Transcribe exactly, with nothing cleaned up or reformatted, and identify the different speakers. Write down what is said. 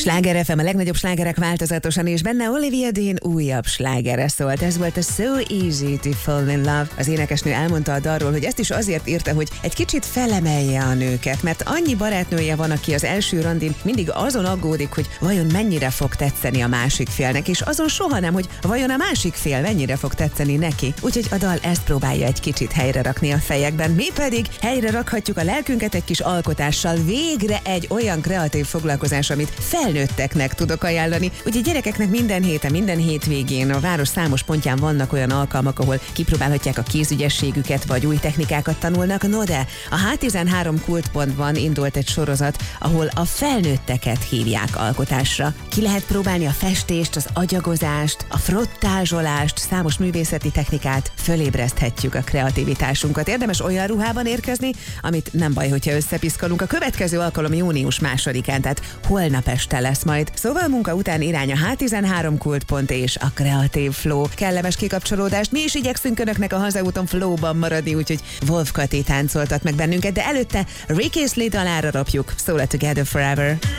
Speaker 1: Sláger ef em, a legnagyobb slágerek változatosan, és benne Olivia Dean újabb slágere szólt. Ez volt a So Easy to Fall in Love. Az énekesnő elmondta a dalról, hogy ezt is azért írta, hogy egy kicsit felemelje a nőket, mert annyi barátnője van, aki az első randin mindig azon aggódik, hogy vajon mennyire fog tetszeni a másik félnek, és azon soha nem, hogy vajon a másik fél mennyire fog tetszeni neki. Úgyhogy a dal ezt próbálja egy kicsit helyre rakni a fejekben. Mi pedig helyre rakhatjuk a lelkünket egy kis alkotással. Végre egy olyan kreatív foglalkozás, amit felnőtteknek tudok ajánlani. Ugye gyerekeknek minden héten, minden hétvégén a város számos pontján vannak olyan alkalmak, ahol kipróbálhatják a kézügyességüket, vagy új technikákat tanulnak. No de a há tizenhárom kultpontban indult egy sorozat, ahol a felnőtteket hívják alkotásra. Ki lehet próbálni a festést, az agyagozást, a frottázsolást, számos művészeti technikát, fölébreszthetjük a kreativitásunkat. Érdemes olyan ruhában érkezni, amit nem baj, hogyha összepiszkolunk. A következő alkalom június másodikán, tehát holnap este lesz majd. Szóval munka után irány a há tizenhárom kultpont és a Kreatív Flow. Kellemes kikapcsolódást, mi is igyekszünk önöknek a hazaúton flowban maradni, úgyhogy Wolf Kati táncoltat meg bennünket, de előtte Rick Astley dalára rapjuk, szól a Together Forever.